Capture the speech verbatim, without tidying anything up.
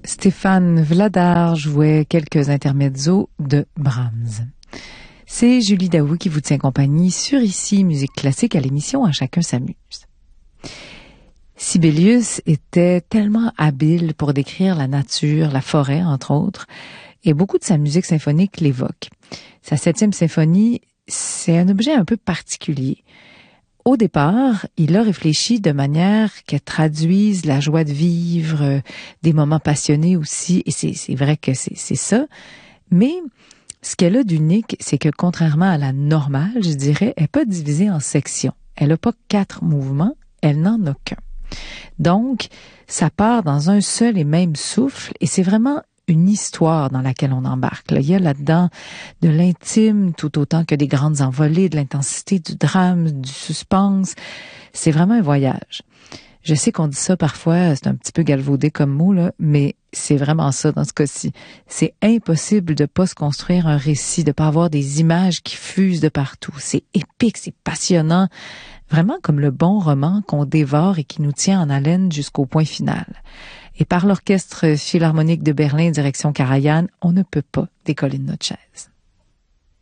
Stéphane Vladar jouait quelques intermezzo de Brahms. C'est Julie Daoui qui vous tient compagnie sur Ici Musique Classique à l'émission À Chacun s'amuse. Sibelius était tellement habile pour décrire la nature, la forêt entre autres, et beaucoup de sa musique symphonique l'évoque. Sa septième symphonie, c'est un objet un peu particulier. Au départ, il a réfléchi de manière qu'elle traduise la joie de vivre, euh, des moments passionnés aussi, et c'est, c'est vrai que c'est, c'est ça. Mais ce qu'elle a d'unique, c'est que contrairement à la normale, je dirais, elle n'est pas divisée en sections. Elle n'a pas quatre mouvements, elle n'en a qu'un. Donc, ça part dans un seul et même souffle, et c'est vraiment une histoire dans laquelle on embarque. Là, il y a là-dedans de l'intime tout autant que des grandes envolées, de l'intensité, du drame, du suspense. C'est vraiment un voyage. Je sais qu'on dit ça parfois, c'est un petit peu galvaudé comme mot, là, mais c'est vraiment ça dans ce cas-ci. C'est impossible de pas se construire un récit, de pas avoir des images qui fusent de partout. C'est épique, c'est passionnant, vraiment comme le bon roman qu'on dévore et qui nous tient en haleine jusqu'au point final. Et par l'Orchestre Philharmonique de Berlin, direction Karajan, on ne peut pas décoller de notre chaise.